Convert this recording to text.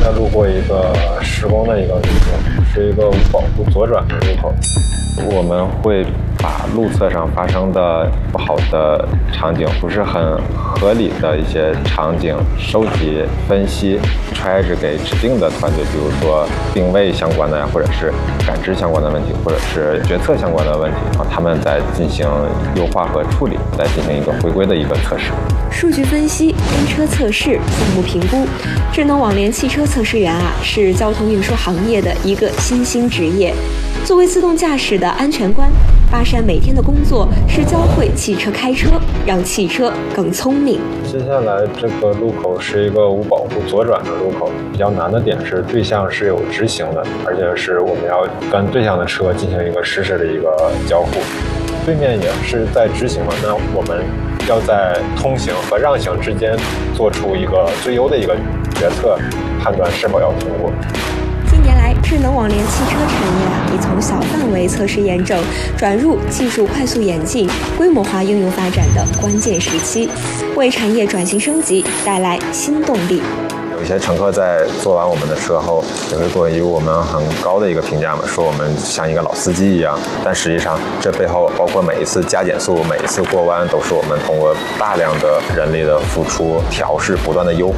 在路过一个施工的一个路口，是一个无保护左转的路口。我们会把路侧上发生的不好的场景，不是很合理的一些场景收集、分析，揣着给指定的团队，比如说定位相关的呀，或者是感知相关的问题，或者是决策相关的问题，他们在进行优化和处理，再进行一个回归的一个测试。 数据分析、跟车测试、项目评估，智能网联汽车测试员是交通运输行业的一个新兴职业。作为自动驾驶的安全官，巴山每天的工作是教会汽车开车，让汽车更聪明。 接下来这个路口是一个无保护左转的路口，比较难的点是对向是有直行的，而且是我们要跟对向的车进行一个实时的一个交互。对面也是在直行嘛，那我们要在通行和让行之间做出一个最优的一个决策，判断是否要通过。 近年来，智能网联汽车产业已从小范围测试验证转入技术快速演进、规模化应用发展的关键时期，为产业转型升级带来新动力。 有些乘客在坐完我们的车后，也会给予我们很高的一个评价嘛，说我们像一个老司机一样。但实际上，这背后包括每一次加减速、每一次过弯，都是我们通过大量的人力的付出、调试、不断的优化。